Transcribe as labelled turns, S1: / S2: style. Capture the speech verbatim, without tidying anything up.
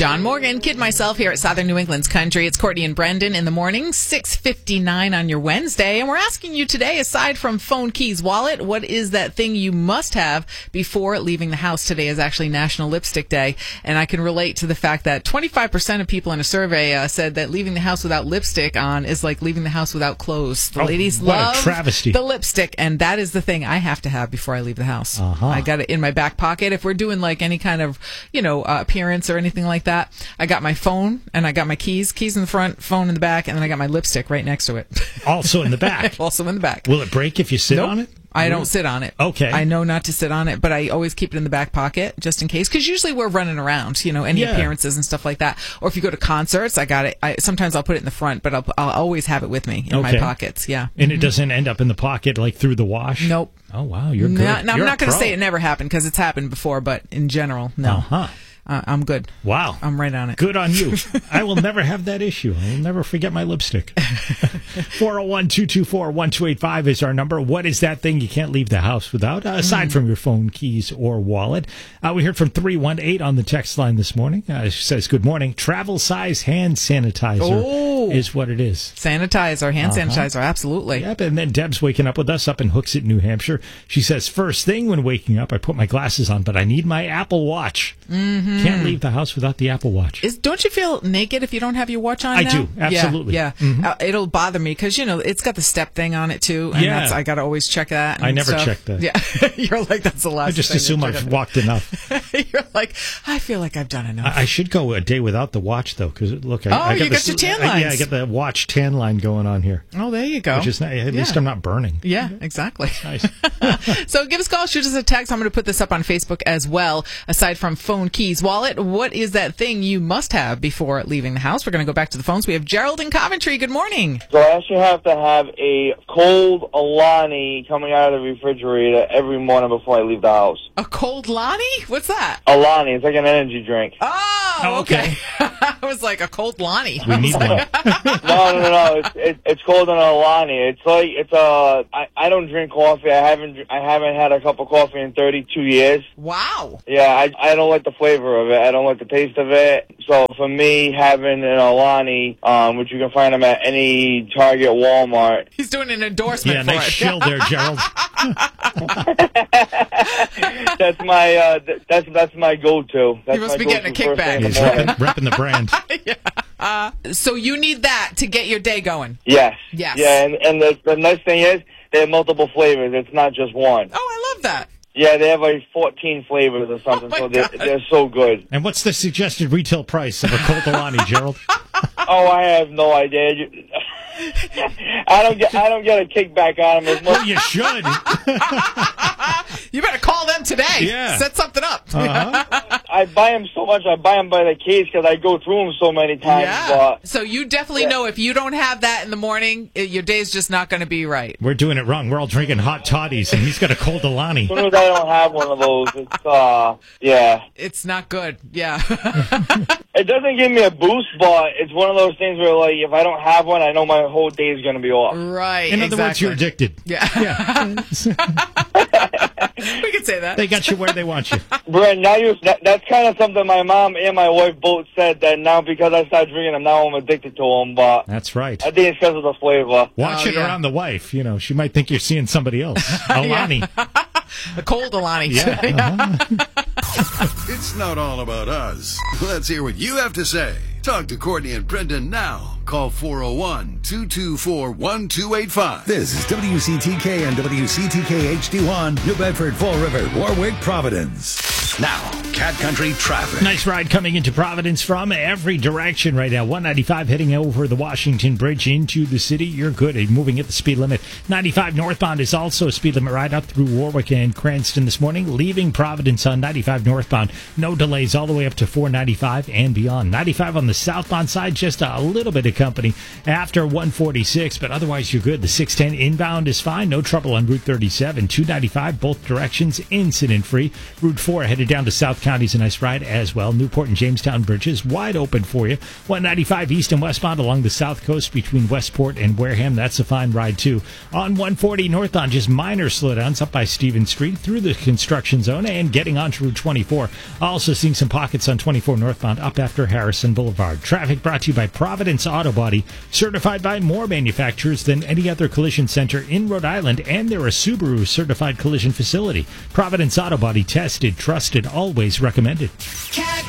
S1: John Morgan, Kid Myself here at Southern New England's Country. It's Courtney and Brendan in the morning, six fifty-nine on your Wednesday. And we're asking you today, aside from phone, keys, wallet, what is that thing you must have before leaving the house? Today is actually National Lipstick Day. And I can relate to the fact that twenty-five percent of people in a survey uh, said that leaving the house without lipstick on is like leaving the house without clothes. The
S2: oh,
S1: ladies
S2: what
S1: love
S2: a travesty.
S1: the lipstick. And that is the thing I have to have before I leave the house.
S2: Uh-huh.
S1: I got it in my back pocket. If we're doing like any kind of, you know, uh, appearance or anything like that, I got my phone and I got my keys, keys in the front, phone in the back, and then I got my lipstick right next to it.
S2: Also in the back.
S1: Also in the back.
S2: Will it break if you sit
S1: nope.
S2: on it?
S1: I don't sit on it.
S2: Okay.
S1: I know not to sit on it, but I always keep it in the back pocket just in case. Because usually we're running around, you know, any
S2: Yeah.
S1: appearances and stuff like that. Or if you go to concerts, I got it. I, sometimes I'll put it in the front, but I'll, I'll always have it with me in
S2: Okay.
S1: my pockets. Yeah.
S2: And it doesn't end up in the pocket like through the wash?
S1: Nope.
S2: Oh, wow. You're good.
S1: No, no, I'm
S2: You're
S1: not
S2: a
S1: going to
S2: pro.
S1: say it never happened because it's happened before, but in general, no.
S2: Uh-huh.
S1: Uh, I'm good.
S2: Wow.
S1: I'm right on it.
S2: Good on you. I will never have that issue. I will never forget my lipstick. four oh one, two two four, one two eight five is our number. What is that thing you can't leave the house without, uh, aside mm. from your phone, keys, or wallet? Uh, we heard from three one eight on the text line this morning. Uh, she says, good morning. Travel size hand sanitizer
S1: oh.
S2: is what it is.
S1: Sanitizer, hand
S2: uh-huh.
S1: sanitizer, absolutely.
S2: Yep, and then Deb's waking up with us up in Hooksett, New Hampshire. She says, first thing when waking up, I put my glasses on, but I need my Apple Watch.
S1: Mm-hmm.
S2: Can't leave the house without the Apple Watch.
S1: Is, don't you feel naked if you don't have your watch on
S2: I
S1: now?
S2: do, absolutely.
S1: Yeah, yeah.
S2: Mm-hmm.
S1: Uh, it'll bother me because, you know, it's got the step thing on it, too. And
S2: Yeah.
S1: that's, I got to always check that. And
S2: I never
S1: stuff.
S2: check that.
S1: Yeah. You're like, that's the last
S2: I just
S1: thing
S2: assume
S1: you're
S2: I've walked enough.
S1: You're like, I feel like I've done enough.
S2: I, I should go a day without the watch, though, because, look, I,
S1: Oh,
S2: I got
S1: you
S2: the,
S1: got your tan
S2: I,
S1: lines.
S2: yeah, I got the watch tan line going on here.
S1: Oh, there you go.
S2: Which is nice. At
S1: Yeah.
S2: least I'm not burning.
S1: Yeah, exactly.
S2: Nice.
S1: So give us a call, shoot us a text. I'm going to put this up on Facebook as well. Aside from phone, keys, wallet, what is that thing you must have before leaving the house? We're going to go back to the phones. We have Gerald in Coventry. Good morning.
S3: So I actually have to have a cold Alani coming out of the refrigerator every morning before I leave the house.
S1: A cold Lonnie? What's that?
S3: Alani, it's like an energy drink.
S1: Oh,
S2: Oh,
S1: okay.
S2: okay.
S1: I was like, a cold Lonnie.
S2: We need one.
S3: No, no, no, no. It's it, it's called an Alani. It's like it's a. I, I don't drink coffee. I haven't I haven't had a cup of coffee in thirty-two years.
S1: Wow.
S3: Yeah, I I don't like the flavor of it. I don't like the taste of it. So for me, having an Alani, um, which you can find them at any Target, Walmart.
S1: He's doing an endorsement
S2: Yeah,
S1: for
S2: nice
S1: it.
S2: shill there, Gerald.
S3: That's my uh, th- that's that's my go-to. That's
S1: You must
S3: my
S1: be getting a
S3: go-to first
S1: kickback.
S3: thing in
S2: He's
S3: the morning.
S2: repping, repping the brand.
S1: Yeah. Uh, so you need that to get your day going.
S3: Yes.
S1: Yes.
S3: Yeah, and, and the, the nice thing is they have multiple flavors. It's not just one.
S1: Oh, I love that.
S3: Yeah, they have like fourteen flavors or something,
S1: Oh my
S3: so they're,
S1: God.
S3: they're so good.
S2: And what's the suggested retail price of a cold Alani, Gerald?
S3: Oh, I have no idea. You- I don't get I don't get a kickback on them as
S2: Well,
S3: much.
S2: you should.
S1: You better call them today.
S2: Yeah.
S1: Set something up.
S2: Uh-huh.
S3: I buy them so much. I buy them by the case because I go through them so many times.
S1: Yeah.
S3: But
S1: So you definitely
S3: Yeah.
S1: know if you don't have that in the morning, it, your day's just not going to be right.
S2: We're doing it wrong. We're all drinking hot toddies, and he's got a cold Alani.
S3: as soon as I don't have one of those, it's uh, yeah.
S1: It's not good. Yeah.
S3: It doesn't give me a boost, but it's one of those things where, like, if I don't have one, I know my whole day is going to be off.
S1: Right.
S2: In other words,
S1: exactly.
S2: you're addicted.
S1: Yeah.
S2: Yeah.
S1: We could say that.
S2: They got you where they want you.
S3: Brent, now you that, that's kind of something my mom and my wife both said, that now because I started drinking them, now I'm addicted to them. But
S2: That's right.
S3: I think it's because of the flavor.
S2: Watch
S1: Oh,
S2: it
S1: yeah.
S2: around the wife. You know, she might think you're seeing somebody else. Alani.
S1: A cold Alani.
S2: Yeah. Uh-huh.
S4: It's not all about us. Let's hear what you have to say. Talk to Courtney and Brendan now. Call four oh one, two two four, one two eight five.
S5: This is W C T K and W C T K H D one, New Bedford, Fall River, Warwick, Providence.
S4: Now, Cat Country traffic.
S2: Nice ride coming into Providence from every direction right now. one ninety-five heading over the Washington Bridge into the city. You're good at moving at the speed limit. ninety-five northbound is also a speed limit right up through Warwick and Cranston this morning. Leaving Providence on ninety-five northbound. No delays all the way up to four ninety-five and beyond. ninety-five on the southbound side, just a little bit of company after one forty-six, but otherwise you're good. The six ten inbound is fine. No trouble on Route thirty-seven. two ninety-five, both directions, incident-free. Route four headed down to South County is a nice ride as well. Newport and Jamestown bridges wide open for you. one ninety-five east and westbound along the south coast between Westport and Wareham. That's a fine ride, too. On one forty northbound, just minor slowdowns up by Stevens Street through the construction zone and getting onto Route twenty-four. Also seeing some pockets on twenty-four northbound up after Harrison Boulevard. Traffic brought to you by Providence Auto Body, certified by more manufacturers than any other collision center in Rhode Island, and they're a Subaru certified collision facility. Providence Auto Body, tested, trusted, always recommended.
S6: Cat